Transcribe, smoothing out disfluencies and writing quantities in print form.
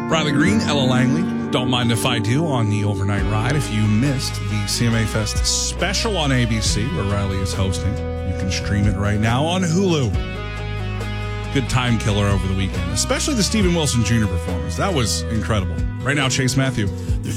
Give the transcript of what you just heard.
Riley Green, Ella Langley. Don't mind if I do on the overnight ride. If you missed the CMA Fest special on ABC, where Riley is hosting, you can stream it right now on Hulu. Good time killer over the weekend, especially the Stephen Wilson Jr. performance. That was incredible. Right now, Chase Matthew.